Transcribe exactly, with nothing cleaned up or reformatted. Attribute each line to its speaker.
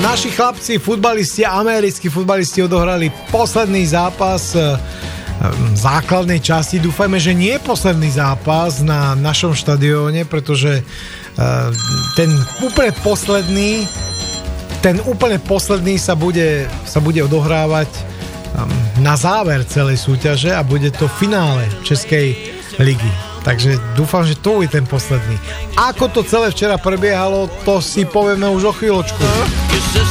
Speaker 1: Naši chlapci, futbalisti, americkí futbalisti odohrali posledný zápas základnej časti. Dúfajme, že nie je posledný zápas na našom štadióne, pretože ten úplne posledný ten úplne posledný sa bude, sa bude odohrávať na záver celej súťaže a bude to finále Českej ligy. Takže dúfam, že to je ten posledný. Ako to celé včera prebiehalo, to si povieme už o chvíľočku.